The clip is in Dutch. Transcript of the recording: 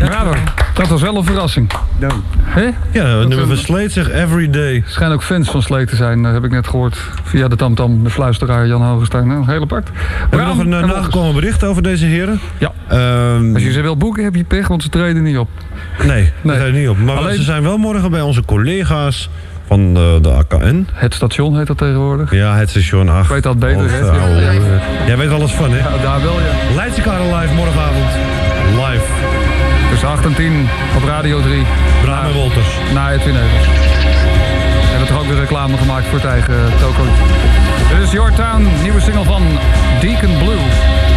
Bravo, dat was wel een verrassing. Dank. Hè? Ja, een nummer van Slate zegt Everyday. Er schijnen ook fans van Slate te zijn, heb ik net gehoord. Via de tamtam, de fluisteraar Jan Hogenstein. Nou, heel apart. Heb je nog een nagekomen bericht over deze heren? Ja. Als je ze wil boeken, heb je pech, want ze treden niet op. Nee, dat treden niet op. Maar alleen... ze zijn wel morgen bij onze collega's van de AKN. Het station heet dat tegenwoordig. Ja, het station 8. Ik weet dat beter, hè? Jij weet alles van, hè? Ja, daar wel, ja. Leidse Kade live morgenavond. Live. Tussen 8 en 10 op Radio 3. Bram en Wolters. Na Edwin Evers. We hebben toch ook weer reclame gemaakt voor het eigen toko. Dit is Your Town, nieuwe single van Deacon Blue.